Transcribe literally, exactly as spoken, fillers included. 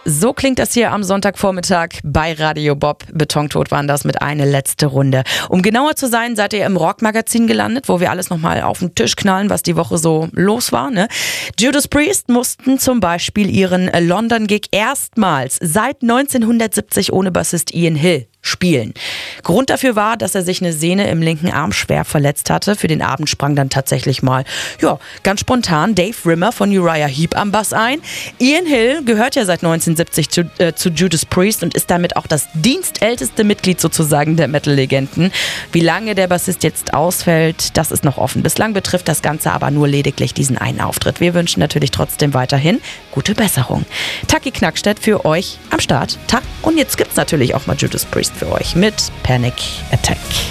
So klingt das hier am Sonntagvormittag bei Radio Bob. Betontot waren das mit Eine letzte Runde. Um genauer zu sein, seid ihr im Rockmagazin gelandet, wo wir alles nochmal auf den Tisch knallen, was die Woche so los war. Ne? Judas Priest mussten zum Beispiel ihren London-Gig erstmals seit neunzehnhundertsiebzig ohne Bassist Ian Hill spielen. Grund dafür war, dass er sich eine Sehne im linken Arm schwer verletzt hatte. Für den Abend sprang dann tatsächlich mal, ja, ganz spontan Dave Rimmer von Uriah Heep am Bass ein. Ian Hill gehört ja seit neunzehnhundertsiebzig zu, äh, zu Judas Priest und ist damit auch das dienstälteste Mitglied sozusagen der Metal-Legenden. Wie lange der Bassist jetzt ausfällt, das ist noch offen. Bislang betrifft das Ganze aber nur lediglich diesen einen Auftritt. Wir wünschen natürlich trotzdem weiterhin gute Besserung. Taki Knackstedt für euch am Start. Ta- und jetzt gibt's natürlich auch mal Judas Priest für euch mit Panic Attack.